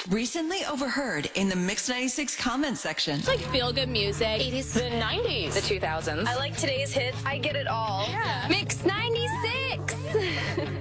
Recently overheard in the Mix 96 comment section. It's like feel-good music. 80s. The 90s. The 2000s. I like today's hits. I get it all. Yeah.